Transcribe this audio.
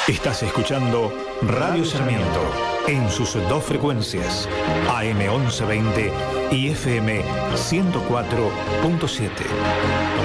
Estás escuchando Radio Sarmiento en sus dos frecuencias, AM 1120 y FM 104.7.